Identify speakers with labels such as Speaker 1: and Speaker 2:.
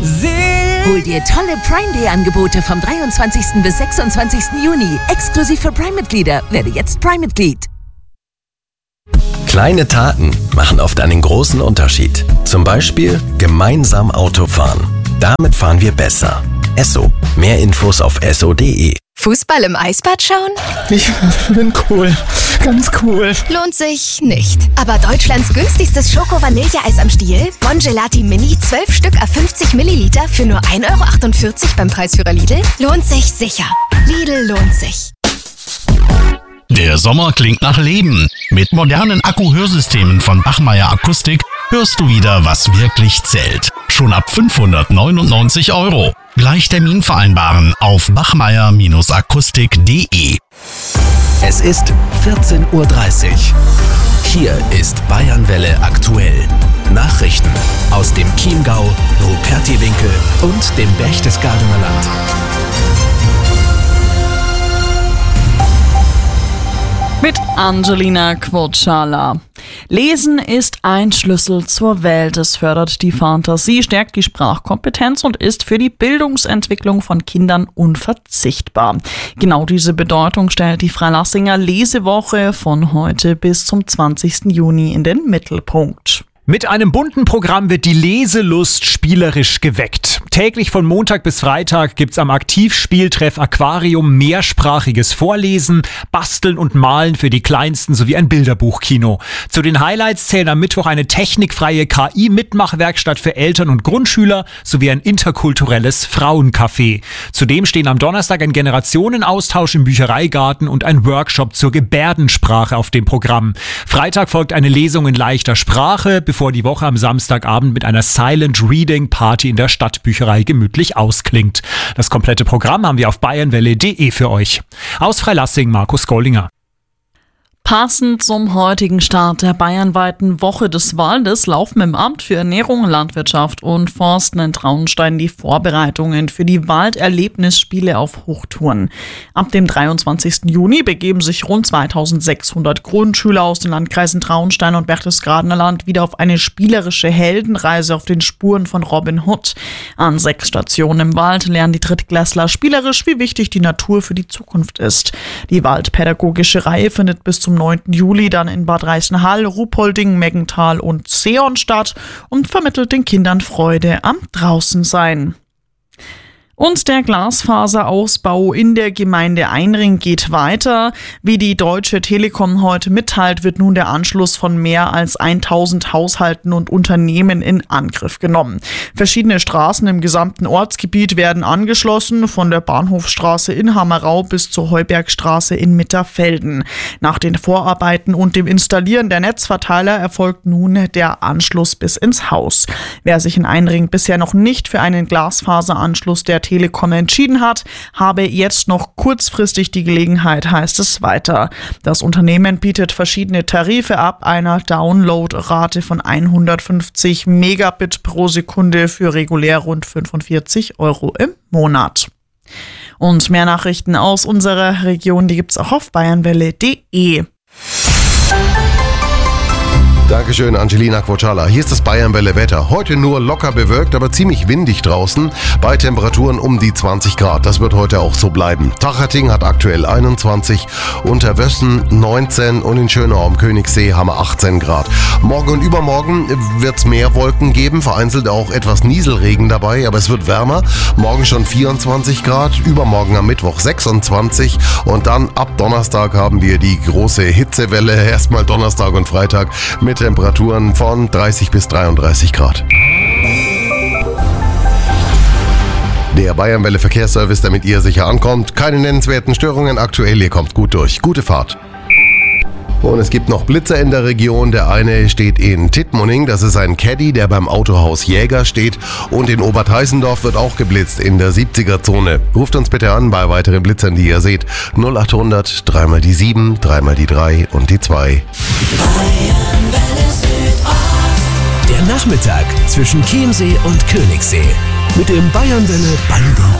Speaker 1: Hol dir tolle Prime Day Angebote vom 23. bis 26. Juni. Exklusiv für Prime-Mitglieder. Werde jetzt Prime-Mitglied.
Speaker 2: Kleine Taten machen oft einen großen Unterschied. Zum Beispiel gemeinsam Auto fahren. Damit fahren wir besser. Esso. Mehr Infos auf esso.de.
Speaker 3: Fußball im Eisbad schauen?
Speaker 4: Ich bin cool. Ganz cool.
Speaker 3: Lohnt sich nicht. Aber Deutschlands günstigstes Schoko-Vanilleeis am Stiel? Bon Gelati Mini, 12 Stück a 50 Milliliter für nur 1,48 € beim Preisführer Lidl? Lohnt sich sicher. Lidl lohnt sich.
Speaker 5: Der Sommer klingt nach Leben. Mit modernen Akku-Hörsystemen von Bachmeier Akustik hörst du wieder, was wirklich zählt. Schon ab 599 €. Gleich Termin vereinbaren auf bachmeier-akustik.de.
Speaker 2: Es ist 14:30 Uhr. Hier ist Bayernwelle aktuell. Nachrichten aus dem Chiemgau, Rupertiwinkel und dem Berchtesgadener Land.
Speaker 6: Mit Angelina Quotschala. Lesen ist ein Schlüssel zur Welt. Es fördert die Fantasie, stärkt die Sprachkompetenz und ist für die Bildungsentwicklung von Kindern unverzichtbar. Genau diese Bedeutung stellt die Freilassinger Lesewoche von heute bis zum 20. Juni in den Mittelpunkt.
Speaker 4: Mit einem bunten Programm wird die Leselust spielerisch geweckt. Täglich von Montag bis Freitag gibt's am Aktivspieltreff Aquarium mehrsprachiges Vorlesen, Basteln und Malen für die Kleinsten sowie ein Bilderbuchkino. Zu den Highlights zählen am Mittwoch eine technikfreie KI-Mitmachwerkstatt für Eltern und Grundschüler sowie ein interkulturelles Frauencafé. Zudem stehen am Donnerstag ein Generationenaustausch im Büchereigarten und ein Workshop zur Gebärdensprache auf dem Programm. Freitag folgt eine Lesung in leichter Sprache, bevor die Woche am Samstagabend mit einer Silent Reading Party in der Stadtbücherei gemütlich ausklingt. Das komplette Programm haben wir auf bayernwelle.de für euch. Aus Freilassing, Markus Gollinger.
Speaker 6: Passend zum heutigen Start der bayernweiten Woche des Waldes laufen im Amt für Ernährung, Landwirtschaft und Forsten in Traunstein die Vorbereitungen für die Walderlebnisspiele auf Hochtouren. Ab dem 23. Juni begeben sich rund 2600 Grundschüler aus den Landkreisen Traunstein und Berchtesgadener Land wieder auf eine spielerische Heldenreise auf den Spuren von Robin Hood. An 6 Stationen im Wald lernen die Drittklässler spielerisch, wie wichtig die Natur für die Zukunft ist. Die waldpädagogische Reihe findet bis zum 9. Juli dann in Bad Reichenhall, Ruhpolding, Meggenthal und Seeon statt und vermittelt den Kindern Freude am Draußensein. Und der Glasfaserausbau in der Gemeinde Einring geht weiter. Wie die Deutsche Telekom heute mitteilt, wird nun der Anschluss von mehr als 1000 Haushalten und Unternehmen in Angriff genommen. Verschiedene Straßen im gesamten Ortsgebiet werden angeschlossen, von der Bahnhofstraße in Hammerau bis zur Heubergstraße in Mitterfelden. Nach den Vorarbeiten und dem Installieren der Netzverteiler erfolgt nun der Anschluss bis ins Haus. Wer sich in Einring bisher noch nicht für einen Glasfaseranschluss der Telekom entschieden hat, habe jetzt noch kurzfristig die Gelegenheit, heißt es weiter. Das Unternehmen bietet verschiedene Tarife ab, einer Downloadrate von 150 Megabit pro Sekunde für regulär rund 45 € im Monat. Und mehr Nachrichten aus unserer Region, die gibt's auch auf bayernwelle.de.
Speaker 7: Dankeschön, Angelina Quotschala. Hier ist das Bayernwelle Wetter. Heute nur locker bewölkt, aber ziemlich windig draußen, bei Temperaturen um die 20 Grad. Das wird heute auch so bleiben. Tachating hat aktuell 21, Unterwössen 19 und in Schönau am Königssee haben wir 18 Grad. Morgen und übermorgen wird es mehr Wolken geben, vereinzelt auch etwas Nieselregen dabei, aber es wird wärmer. Morgen schon 24 Grad, übermorgen am Mittwoch 26 und dann ab Donnerstag haben wir die große Hitzewelle. Erstmal Donnerstag und Freitag mit Temperaturen von 30 bis 33 Grad. Der Bayernwelle Verkehrsservice, damit ihr sicher ankommt. Keine nennenswerten Störungen aktuell, ihr kommt gut durch. Gute Fahrt. Und es gibt noch Blitzer in der Region. Der eine steht in Tittmoning, das ist ein Caddy, der beim Autohaus Jäger steht. Und in Oberteisendorf wird auch geblitzt in der 70er-Zone. Ruft uns bitte an bei weiteren Blitzern, die ihr seht. 0800 3 mal die 7, 3 mal die 3 und die 2.
Speaker 2: Der Nachmittag zwischen Chiemsee und Königssee mit dem Bayernwelle Bango.